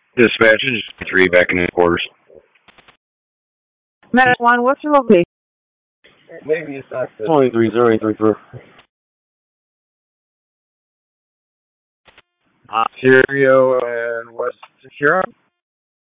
Dispatch is 3 back in his quarters. Medic 1, what's your location? Maybe it's not 230834. Ontario and West Huron.